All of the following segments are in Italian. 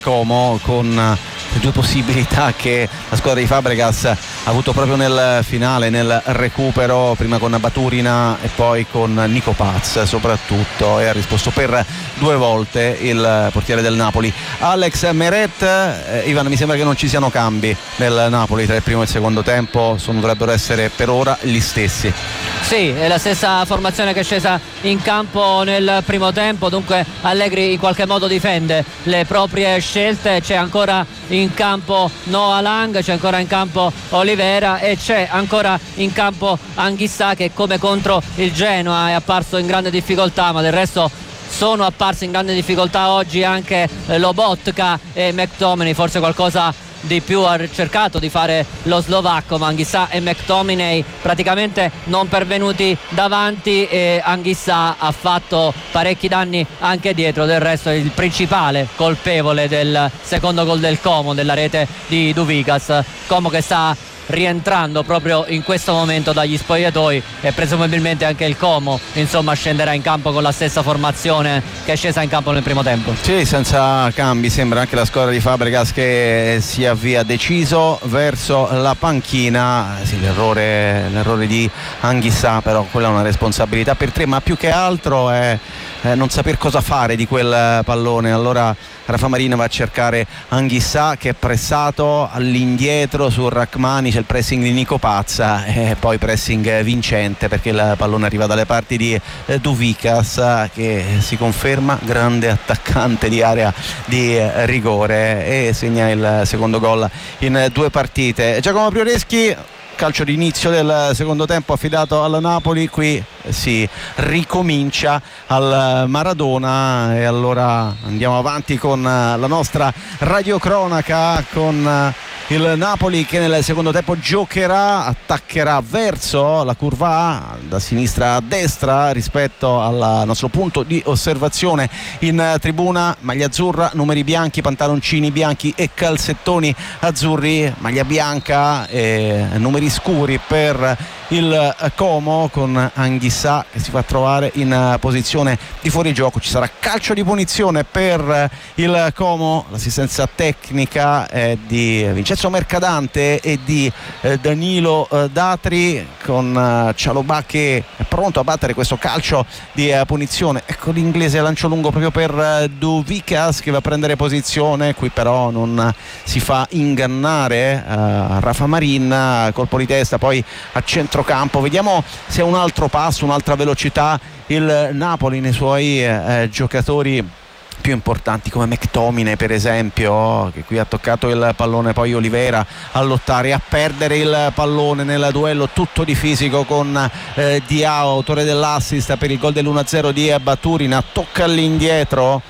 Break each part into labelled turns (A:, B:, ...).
A: Como, con le due possibilità che la squadra di Fabregas ha avuto proprio nel finale, nel recupero, prima con Baturina e poi con Nico Paz soprattutto, e ha risposto per 2 volte il portiere del Napoli. Alex Meret. Ivan, mi sembra che non ci siano cambi nel Napoli tra il primo e il secondo tempo, dovrebbero essere per ora gli stessi.
B: Sì, è la stessa formazione che è scesa in campo nel primo tempo, dunque Allegri in qualche modo difende le proprie scelte. C'è ancora in campo Noah Lang, c'è ancora in campo Olivera e c'è ancora in campo Anguissa, che come contro il Genoa è apparso in grande difficoltà, ma del resto sono apparsi in grande difficoltà oggi anche Lobotka e McTominay. Forse qualcosa di più ha cercato di fare lo slovacco, ma Anguissa e McTominay praticamente non pervenuti davanti, e Anguissa ha fatto parecchi danni anche dietro. Del resto è il principale colpevole del secondo gol del Como, della rete di Duvikas. Como che sta rientrando proprio in questo momento dagli spogliatoi, e presumibilmente anche il Como insomma scenderà in campo con la stessa formazione che è scesa in campo nel primo tempo.
A: Sì, senza cambi. Sembra anche la squadra di Fabregas che si avvia deciso verso la panchina. Sì, l'errore di Anguissa, però quella è una responsabilità per 3, ma più che altro è non saper cosa fare di quel pallone. Allora Rafa Marin va a cercare Anguissa, che è pressato all'indietro su Rachmani, c'è il pressing di Nico Pazza e poi pressing vincente, perché il pallone arriva dalle parti di Duvikas, che si conferma grande attaccante di area di rigore e segna il secondo gol in 2 partite. Giacomo Prioreschi. Calcio di inizio del secondo tempo affidato al Napoli, qui si ricomincia al Maradona, e allora andiamo avanti con la nostra radiocronaca con il Napoli che nel secondo tempo giocherà, attaccherà verso la curva A, da sinistra a destra rispetto al nostro punto di osservazione in tribuna. Maglia azzurra, numeri bianchi, pantaloncini bianchi e calzettoni azzurri, maglia bianca e numeri scuri per il Como, con Anguissa che si fa trovare in posizione di fuorigioco. Ci sarà calcio di punizione per il Como. L'assistenza tecnica è di Vincenzo Mercadante e di Danilo Datri, con Cialobà che è pronto a battere questo calcio di punizione. Ecco l'inglese lancio lungo proprio per Duvikas, che va a prendere posizione. Qui però non si fa ingannare Rafa Marin, colpo di testa poi a centrocampo. Vediamo se ha un altro passo, un'altra velocità il Napoli nei suoi giocatori più importanti, come McTominay per esempio, che qui ha toccato il pallone, poi Olivera a lottare, a perdere il pallone nel duello tutto di fisico con Diao, autore dell'assist per il gol dell'1-0 di Baturina. Tocca all'indietro,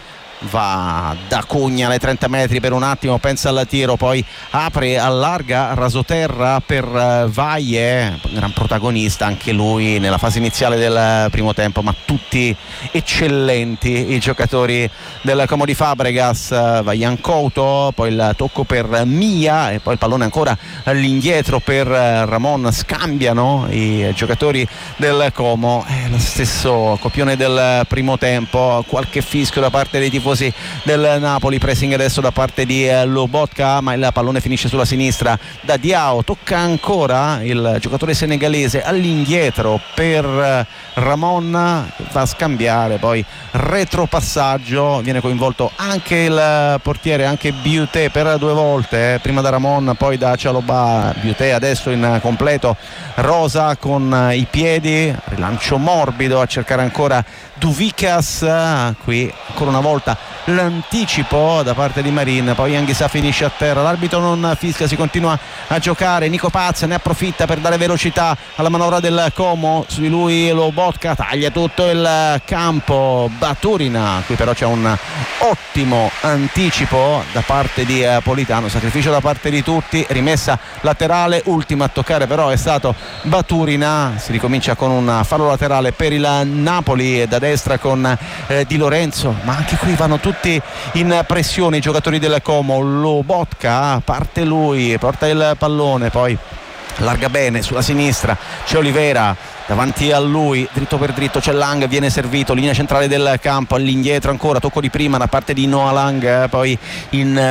A: va da Cugna alle 30 metri per un attimo, pensa al tiro, poi apre, allarga rasoterra per Valle, gran protagonista anche lui nella fase iniziale del primo tempo, ma tutti eccellenti i giocatori del Como di Fabregas. Vaglian Couto, poi il tocco per Mia e poi il pallone ancora all'indietro per Ramon. Scambiano i giocatori del Como, lo stesso copione del primo tempo, qualche fischio da parte dei tifosi del Napoli. Pressing adesso da parte di Lobotka, ma il pallone finisce sulla sinistra da Diao. Tocca ancora il giocatore senegalese all'indietro per Ramon, che va a scambiare, poi retropassaggio, viene coinvolto anche il portiere, anche Biuté per 2 volte, prima da Ramon poi da Cialobà. Biuté adesso in completo rosa con i piedi, rilancio morbido a cercare ancora Duvikas. Qui ancora una volta l'anticipo da parte di Marin, poi Anguissa finisce a terra, l'arbitro non fischia, si continua a giocare. Nico Paz ne approfitta per dare velocità alla manovra del Como, su di lui Lobotka taglia tutto il campo. Baturina, qui però c'è un ottimo anticipo da parte di Politano, sacrificio da parte di tutti, rimessa laterale, ultimo a toccare però è stato Baturina. Si ricomincia con un fallo laterale per il Napoli da destra con Di Lorenzo, ma anche qui vanno tutti in pressione i giocatori del Como. Lobotka parte lui, porta il pallone, poi larga bene sulla sinistra, c'è Olivera davanti a lui, dritto per dritto c'è Lang, viene servito, linea centrale del campo, all'indietro ancora, tocco di prima da parte di Noah Lang, poi in